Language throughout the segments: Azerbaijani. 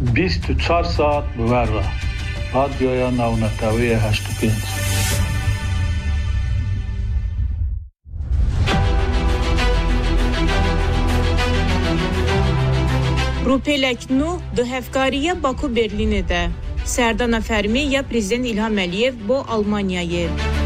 24 ساعت ببره رادیویا ناونتاوی 85. روپلک نو دو هفکاریه باکو برلینه ده. سردان فرمی یا پریزیدنت ایلهام علییف با آلمانیایه.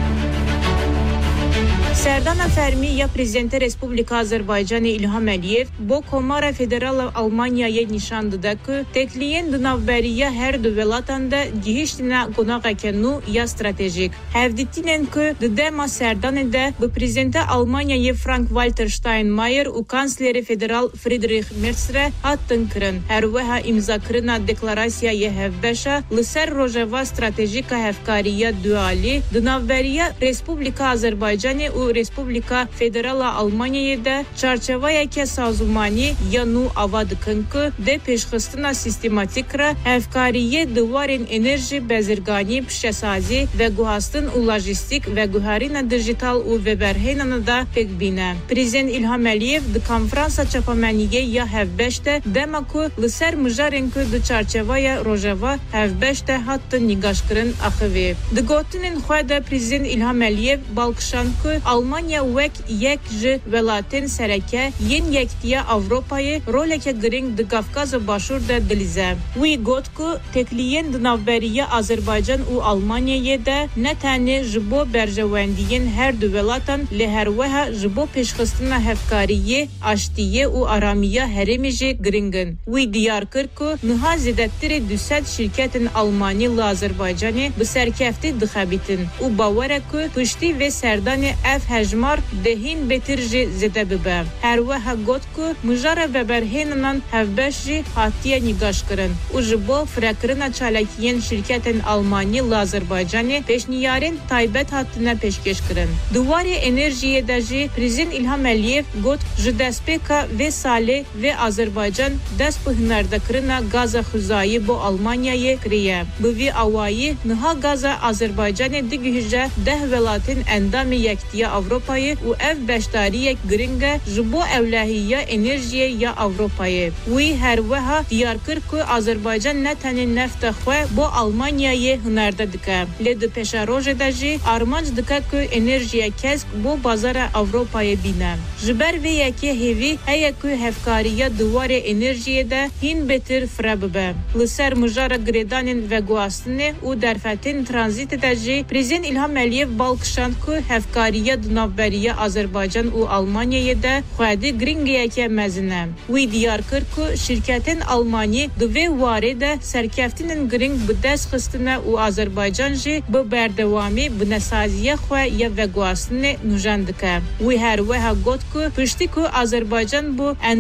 سردان فرمی یا پریزیدنت رسپوبلیکا آذربایجان ایلهام علییف با کمار فدرال آلمانیای نشان داده که تکلیین دناوبریه هر دو ولاتان ده گیشتنا گناغه کنو یا استراتژیک. هفدیتینن که دما سردان ده به پریزیدنت آلمانیای فرانک والتر شتاینمایر و کانسلر فدرال فریدریخ مرز هاتن کرن. هر وها امضا کرنا دکلاراسیای هفبشه لسر روجوا استراتژیک هفکاریه دوالی دناوبریه رسپوبلیکا آذربایجان و رسپوبلیکا فدرال آلمانیای ده چارچوبای که سازمانی یا نو آواد کنک ده پیشخستنا سیستماتیک را هفکاریه دوارین انرژی بازرگانی پشتسازی و گوهستن و لاجستیک و گوهرین دیجیتال و وبرهینان ده پک بینه. پریزیدنت ایلهام علییف ده کنفرانس چاپمنیه یا هفبشته دمکو لسر مجارن که ده چارچوبای روجوا هفبشته حتی نگاش کرن اخوی. ده گوتنین خواهد پریزیدنت ایلهام علییف بالکشان که Almanya وک یک ج ولاتن سرکه ین یکتیا Avrupa'yı roleke gring de Kafkaz başur da dilize. Uy gotku tekliyen dnavberiye Azerbaycan u Almanya'ya da ne tane jbo berjevendiyen her du velatan leherweha jbo peşxistina hevkariye aştiye u aramiye heremije gringen. Uy diyar kırku nıha zedettiri düsed şirketin Almanya la Azerbaycan'ı bu serkefti dıxabitin. U bavareku pışti ve serdani ev hejmar dehin betirji zede bibe. Her weha gotku mujara beberhinanan hevbeşji hatiye nigaş kırın. U jbo frekrina çalakiyen şirketin Almanya la Azerbaycan'ı peşniyarin taybet hattına peşkeş kırın. Duvari enerjiye daji Prezident İlham Aliyev got jidespeka ve sale ve Azerbaycan dest pıhınarda kırına gaza xuzayı bu Almanya'yı kriye. Bu vi avayı nıha gaza Azerbaycan'ı digühüce deh velatin endami yektiye Avrupa'yı u ev beştariyek gringe jbo evlahiye enerjiye ya Avrupa'yı. Uy her weha diyar kır ku Azerbaycan netani nefte xwe bu Almanya'yı hınarda dike. Le de peşa roje daji armanc dike ku enerjiye kesk bu bazara Avrupa'yı bine. Jiber ve yeke hevi heye ku hevkariye duvare enerjiye de hin betir frebibe. Liser mujara gredanin ve guastine u derfetin transit daji Prezident İlham Aliyev balkışan ku hevkariye dnavberiye Azerbaycan u Almanya'ya da xwedi gringiyeke mezine. Uy diyar kır ku şirketin Almanya dve vare de serkeftinin gring bu dest xistine u Azerbaycan ji bu berdevami bu nesaziye xwe ya ve guastine nujan dike. Uy her weha got ku pişti ku Azerbaycan bu